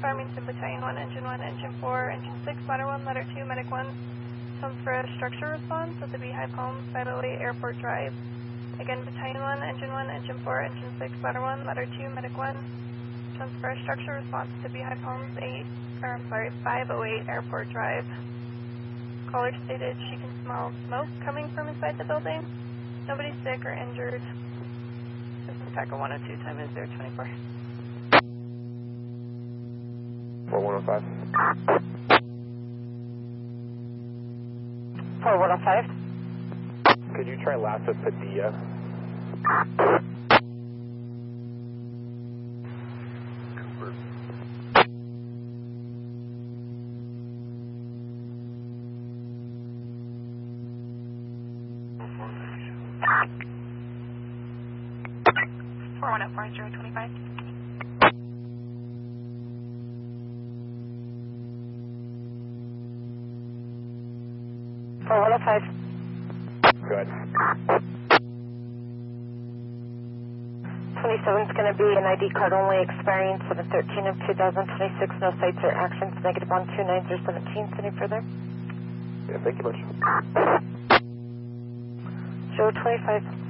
Farmington Battalion 1, Engine 1, Engine 4, Engine 6, Ladder 1, Ladder 2, Medic 1. Comes for a structure response at the Beehive Homes, 508 Airport Drive. Again, Battalion 1, Engine 4, Engine 6, Ladder 1, Ladder 2, Medic 1. Comes for a structure response to Beehive Homes, 508 Airport Drive. Caller stated she can smell smoke coming from inside the building. Nobody's sick or injured. This is Packer 102, time is 024. 4105. 4105. Could you try Lhasa Padilla? Cooper. Four 025. 4105. Good. 27 is going to be an ID card only, expiring 7/13 of 2026. No sites or actions. Negative 12917. Any further? Yeah, thank you much. 025.